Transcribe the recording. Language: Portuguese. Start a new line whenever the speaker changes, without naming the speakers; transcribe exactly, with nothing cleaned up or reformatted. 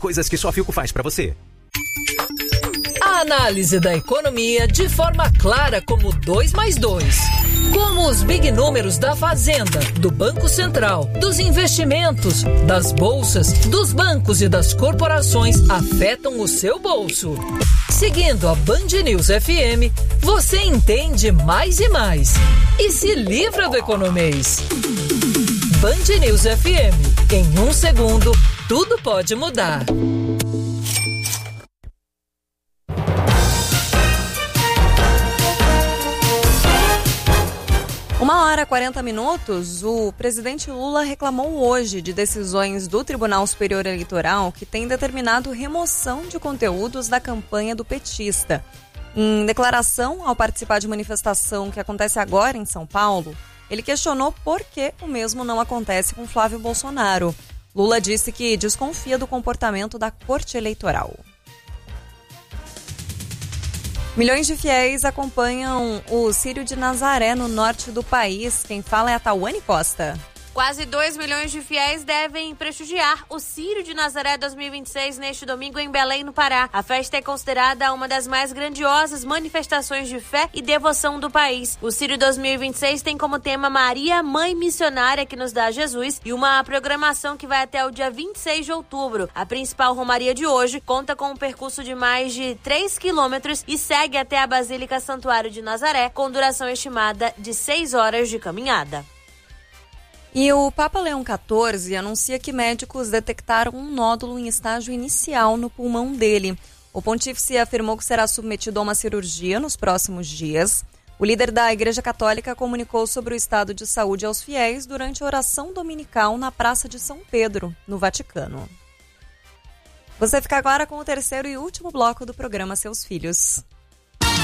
coisas que só Philco faz pra você.
A análise da economia de forma clara como dois mais dois. Como os big números da Fazenda, do Banco Central, dos investimentos, das bolsas, dos bancos e das corporações afetam o seu bolso. Seguindo a Band News F M, você entende mais e mais. E se livra do economês. Band News F M. Em um segundo, tudo pode mudar.
Uma hora e quarenta minutos, o presidente Lula reclamou hoje de decisões do Tribunal Superior Eleitoral que tem determinado remoção de conteúdos da campanha do petista. Em declaração, ao participar de manifestação que acontece agora em São Paulo, ele questionou por que o mesmo não acontece com Flávio Bolsonaro. Lula disse que desconfia do comportamento da Corte Eleitoral. Milhões de fiéis acompanham o Círio de Nazaré no norte do país. Quem fala é a Tawane Costa.
Quase dois milhões de fiéis devem prestigiar o Círio de Nazaré dois mil e vinte e seis neste domingo em Belém, no Pará. A festa é considerada uma das mais grandiosas manifestações de fé e devoção do país. O Círio dois mil e vinte e seis tem como tema Maria, Mãe Missionária que nos dá Jesus, e uma programação que vai até o dia vinte e seis de outubro. A principal romaria de hoje conta com um percurso de mais de três quilômetros e segue até a Basílica Santuário de Nazaré, com duração estimada de seis horas de caminhada.
E o Papa Leão quatorze anuncia que médicos detectaram um nódulo em estágio inicial no pulmão dele. O pontífice afirmou que será submetido a uma cirurgia nos próximos dias. O líder da Igreja Católica comunicou sobre o estado de saúde aos fiéis durante a oração dominical na Praça de São Pedro, no Vaticano. Você fica agora com o terceiro e último bloco do programa Seus Filhos.